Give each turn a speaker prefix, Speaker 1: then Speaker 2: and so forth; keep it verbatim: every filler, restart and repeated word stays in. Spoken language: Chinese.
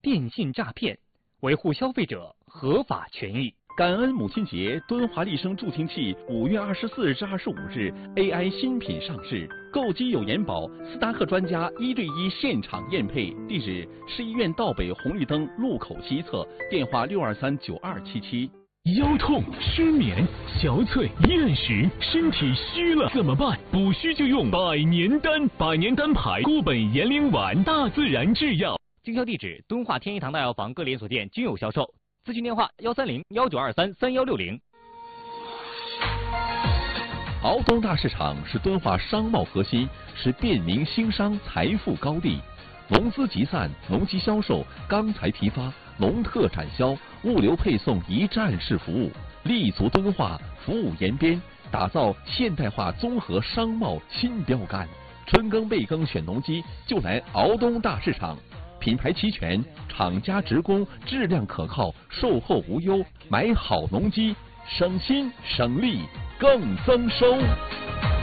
Speaker 1: 电信诈骗，维护消费者合法权益。
Speaker 2: 感恩母亲节，敦华丽声助听器五月二十四日至二十五日 A I 新品上市，购机有延保，斯达克专家一对一现场验配。地址：市医院道北红绿灯路口西侧，电话六二三九二七七。
Speaker 3: 腰痛、失眠、憔悴、厌食，身体虚了怎么办？补虚就用百年丹，百年丹牌固本延龄丸，大自然制药。
Speaker 1: 经销地址：敦化天一堂大药房各连锁店均有销售。咨询电话：幺三零幺九二三三幺六零。
Speaker 2: 敖东大市场是敦化商贸核心，是便民兴商财富高地。农资集散、农机销售、钢材批发、农特产销、物流配送一站式服务，立足敦化，服务延边，打造现代化综合商贸新标杆。春耕备耕选农机，就来敖东大市场。品牌齐全，厂家直供，质量可靠，售后无忧，买好农机，省心省力更增收。